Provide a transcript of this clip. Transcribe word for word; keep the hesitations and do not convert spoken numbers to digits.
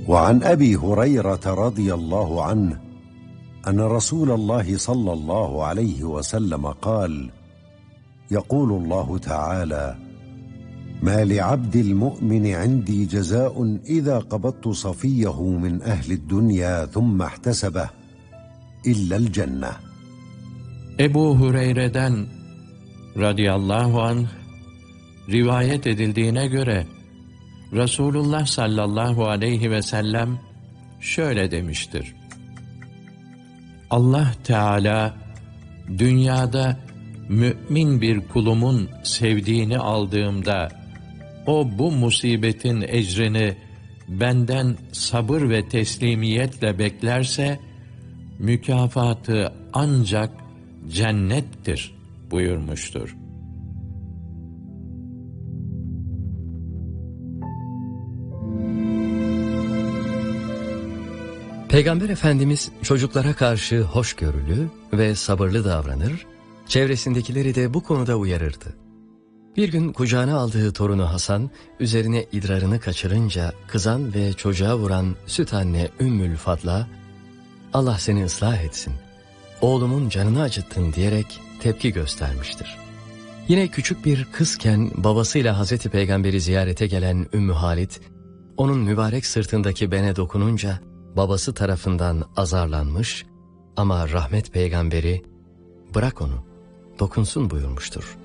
وعن أبي هريرة رضي الله عنه أن رسول الله صلى الله عليه وسلم قال: يقول الله تعالى: ما لعبد المؤمن عندي جزاء إذا قبضت صفيه من أهل الدنيا ثم احتسبه إلا الجنة. Ebu Hureyre'den radıyallahu anh rivayet edildiğine göre Resulullah sallallahu aleyhi ve sellem şöyle demiştir: Allah Teala dünyada mümin bir kulumun sevdiğini aldığımda o bu musibetin ecrini benden sabır ve teslimiyetle beklerse mükafatı ancak cennettir buyurmuştur. Peygamber Efendimiz çocuklara karşı hoşgörülü ve sabırlı davranır, çevresindekileri de bu konuda uyarırdı. Bir gün kucağına aldığı torunu Hasan, üzerine idrarını kaçırınca kızan ve çocuğa vuran süt anne Ümmül Fadl'a, Allah seni ıslah etsin, oğlumun canını acıttın diyerek tepki göstermiştir. Yine küçük bir kızken babasıyla Hazreti Peygamber'i ziyarete gelen Ümmü Halit, onun mübarek sırtındaki bene dokununca babası tarafından azarlanmış ama rahmet peygamberi, bırak onu, dokunsun buyurmuştur.